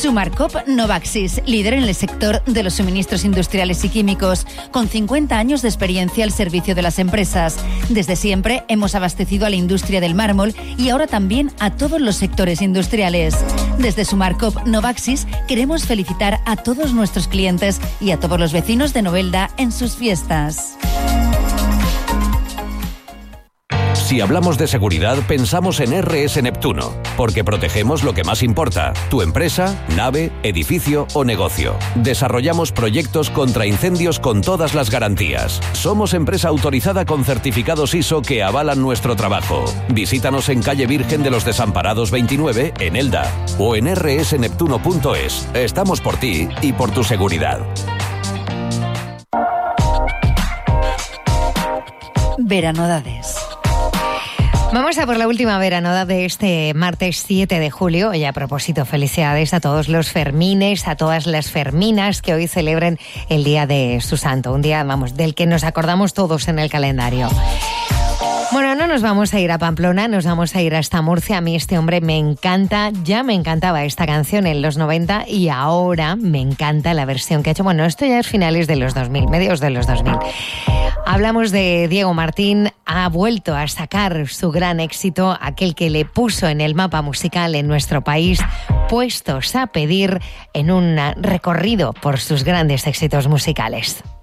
Sumarcop Novaxis, líder en el sector de los suministros industriales y químicos, con 50 años de experiencia al servicio de las empresas. Desde siempre hemos abastecido a la industria del mármol y ahora también a todos los sectores industriales. Desde Sumarcop Novaxis queremos felicitar a todos nuestros clientes y a todos los vecinos de Novelda en sus fiestas. Si hablamos de seguridad, pensamos en RS Neptuno, porque protegemos lo que más importa, tu empresa, nave, edificio o negocio. Desarrollamos proyectos contra incendios con todas las garantías. Somos empresa autorizada con certificados ISO que avalan nuestro trabajo. Visítanos en calle Virgen de los Desamparados 29, en Elda, o en rsneptuno.es. Estamos por ti y por tu seguridad. Veranodades. Vamos a por la última veranada de este martes 7 de julio. Y a propósito, felicidades a todos los Fermines, a todas las Ferminas que hoy celebren el día de su santo. Un día, del que nos acordamos todos en el calendario. Bueno, no nos vamos a ir a Pamplona, nos vamos a ir hasta Murcia. A mí este hombre me encanta, ya me encantaba esta canción en los 90 y ahora me encanta la versión que ha hecho. Bueno, esto ya es finales de los 2000, medios de los 2000. Hablamos de Diego Martín, ha vuelto a sacar su gran éxito, aquel que le puso en el mapa musical en nuestro país, Puestos a pedir, en un recorrido por sus grandes éxitos musicales.